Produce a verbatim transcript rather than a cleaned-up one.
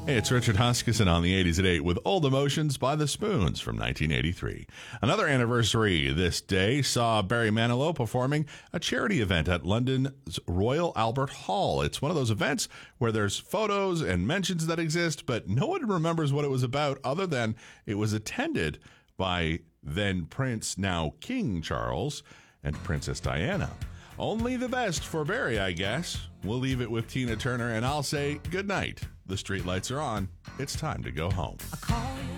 Hey, it's Richard Huskisson on the eighties at eight with Old Emotions by the Spoons from nineteen eighty-three. Another anniversary this day saw Barry Manilow performing a charity event at London's Royal Albert Hall. It's one of those events where there's photos and mentions that exist, but no one remembers what it was about other than it was attended by then Prince, now King Charles, and Princess Diana. Only the best for Barry, I guess. We'll leave it with Tina Turner, and I'll say good night. The streetlights are on. It's time to go home.